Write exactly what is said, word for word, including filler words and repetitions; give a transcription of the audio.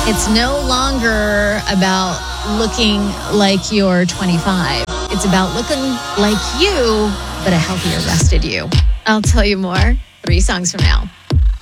It's no longer about looking like you're twenty-five. It's about looking like you, but a healthier, rested you. I'll tell you more three songs from now.